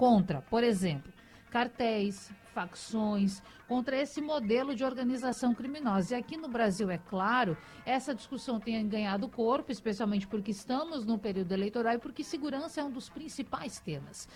contra, por exemplo, cartéis, facções, contra esse modelo de organização criminosa. E aqui no Brasil, é claro, essa discussão tem ganhado corpo, especialmente porque estamos no período eleitoral e porque segurança é um dos principais temas.